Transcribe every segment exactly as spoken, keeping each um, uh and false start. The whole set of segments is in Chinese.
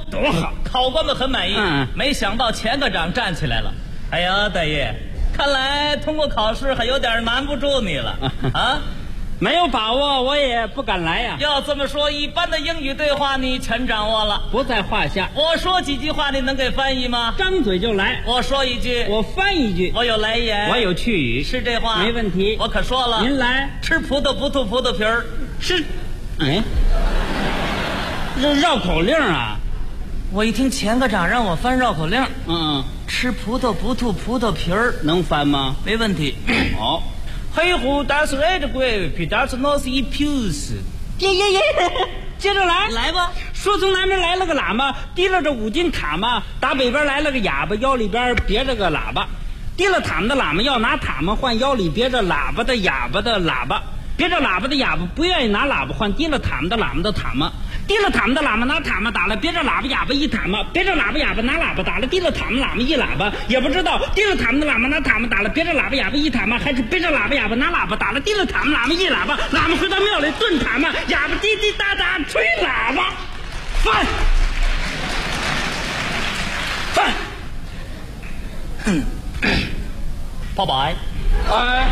多好， 考官们很满意。 嗯， 没想到钱科长站起来了。哎呀，大爷，看来通过考试还有点难不住你了啊！ 没有把握我也不敢来呀、啊。 要这么说，一般的英语对话你全掌握了， 不在话下。 我说几句话，你能给翻译吗？ 张嘴就来。 我说一句， 我翻一句。 我有来言， 我有去语， 是这话， 没问题。 我可说了， 您来。 吃葡萄不吐葡萄皮儿， 是，哎，这绕口令啊！ 我一听钱科长让我翻绕口令， 嗯， 吃葡萄不吐葡萄皮儿， 能翻吗？ 没问题。 好。 黑胡但是爱的鬼，皮但是那是一皮子。 耶耶耶！接着来， 来吧。 说从南边来了个喇嘛，提了着五斤塔嘛；打北边来了个哑巴，腰里边别着个喇叭。提了塔嘛的喇嘛要拿塔嘛换腰里别着喇叭的哑巴的喇叭，别着喇叭的哑巴不愿意拿喇叭换提了塔嘛的喇嘛的塔嘛。提了塔嘛的喇嘛拿塔嘛打了别着喇叭哑巴一塔嘛，别着喇叭哑巴拿喇叭打了提了塔嘛喇嘛一喇叭，也不知道提了塔嘛的喇嘛拿塔嘛打了别着喇叭哑巴一塔嘛，还是别着喇叭哑巴拿喇叭打了提了塔嘛喇嘛一喇叭。喇嘛回到庙里炖塔嘛，哑巴滴滴答答吹喇叭。翻翻， 哼，拜拜。 哎，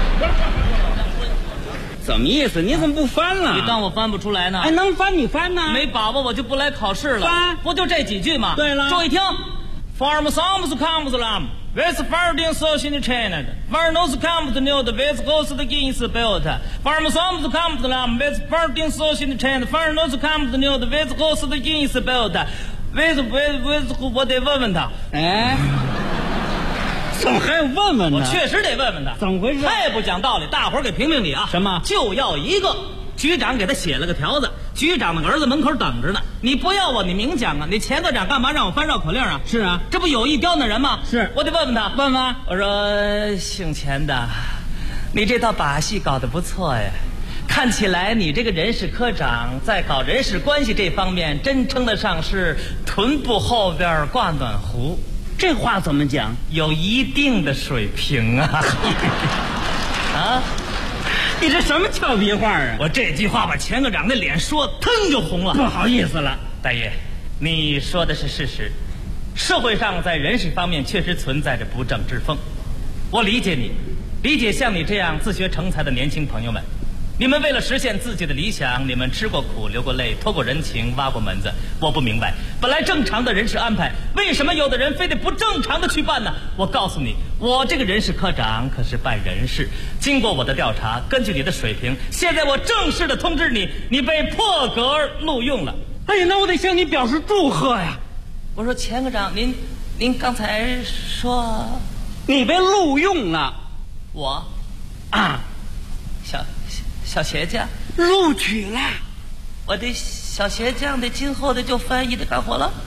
怎么意思？你怎么不翻了？ 你当我翻不出来呢？ 哎，能翻你翻呢？ 没把握我就不来考试了。 翻， 不就这几句吗？ 对了， 注意听。Farm samos comes lam, ves fardin so in the chain. Farm nos comes the new the ves goes the gains built. Farm samos comes lam, ves fardin so in the chain. Farm nos comes the new the ves goes the gains built. ves ves ves 我得问问他。 哎。怎么还要问问呢？ 我确实得问问他， 怎么回事？ 太不讲道理！大伙儿给评评理啊！ 什么？ 就要一个局长给他写了个条子，局长的儿子门口等着呢。你不要我，你明讲啊！你钱科长干嘛让我翻绕口令啊？ 是啊， 这不有意刁难人吗？ 是， 我得问问他， 问问。 我说姓钱的，你这套把戏搞得不错呀。看起来你这个人事科长在搞人事关系这方面，真称得上是臀部后边挂暖壶。 这话怎么讲？ 有一定的水平啊！啊， 你这什么俏皮话啊？ 我这句话把钱科长那脸说腾就红了。 不好意思了， 大爷，你说的是事实。社会上在人事方面确实存在着不正之风，我理解你，理解像你这样自学成才的年轻朋友们。你们为了实现自己的理想，你们吃过苦流过泪托过人情挖过门子。我不明白，本来正常的人事安排，为什么有的人非得不正常的去办呢？我告诉你，我这个人事科长可是办人事，经过我的调查，根据你的水平，现在我正式的通知你，你被破格录用了。 哎呀，那我得向你表示祝贺呀！ 我说钱科长，您您刚才说你被录用了， 我啊， 小小鞋匠录取了， 我的小鞋匠的今后的就翻译的干活了。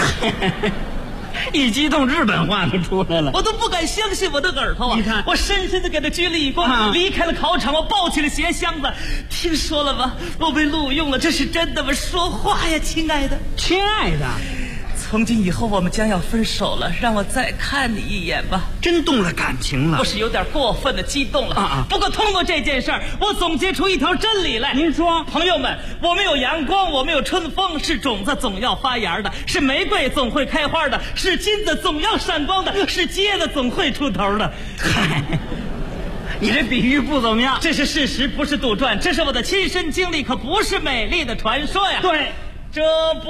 一激动日本话都出来了， 我都不敢相信我的耳朵啊！ 你看， 我深深的给他鞠了一躬， 啊、 离开了考场，我抱起了鞋箱子。听说了吗？我被录用了，这是真的吗？说话呀，亲爱的， 亲爱的。 从今以后我们将要分手了，让我再看你一眼吧。 真动了感情了， 我是有点过分的激动了啊啊！ 不过通过这件事儿，我总结出一条真理来。 您说， 朋友们，我们有阳光，我们有春风，是种子总要发芽的，是玫瑰总会开花的，是金子总要闪光的，是疖子总会出头的。 嗨，你这比喻不怎么样， 这是事实，不是杜撰，这是我的亲身经历，可不是美丽的传说呀。 对， 这不。